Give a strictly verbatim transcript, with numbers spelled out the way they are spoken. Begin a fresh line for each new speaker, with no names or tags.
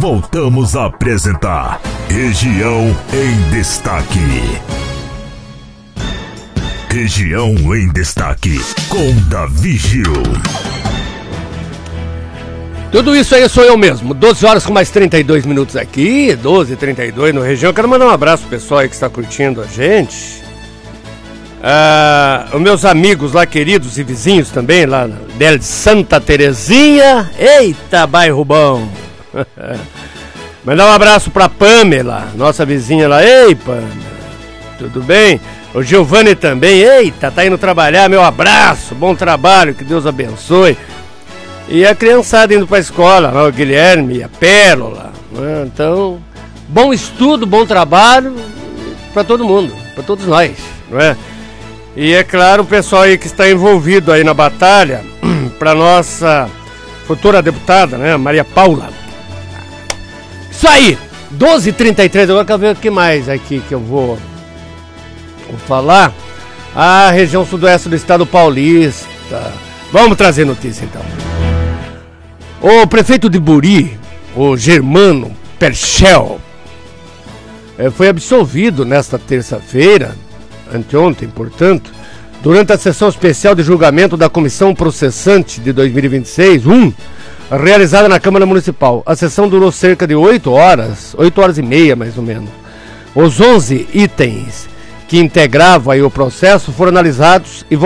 voltamos a apresentar Região em Destaque. Região em Destaque, com Davi Gil.
Tudo isso aí sou eu mesmo, doze horas com mais trinta e dois minutos aqui, doze e trinta e dois no Região. Quero mandar um abraço pro pessoal aí que está curtindo a gente. Ah, os meus amigos lá, queridos e vizinhos também, lá de Santa Terezinha. Eita, bairro bom. Mandar um abraço pra Pamela, nossa vizinha lá. Ei, Pamela, tudo bem? O Giovanni também. Eita, tá indo trabalhar, meu abraço, bom trabalho, que Deus abençoe. E a criançada indo pra escola, o Guilherme, a Pérola, né? Então, bom estudo, bom trabalho pra todo mundo, pra todos nós, não é? E é claro, o pessoal aí que está envolvido aí na batalha, pra nossa futura deputada, né, Maria Paula. Isso aí, doze e trinta e três, agora quero ver o que mais aqui que eu vou, vou falar. A região sudoeste do estado paulista. Vamos trazer notícia então. O prefeito de Buri, o Germano Perchel, foi absolvido nesta terça-feira, anteontem, portanto, durante a sessão especial de julgamento da Comissão Processante de dois mil e vinte e seis, um, realizada na Câmara Municipal. A sessão durou cerca de oito horas, oito horas e meia mais ou menos. Os onze itens que integravam aí o processo foram analisados e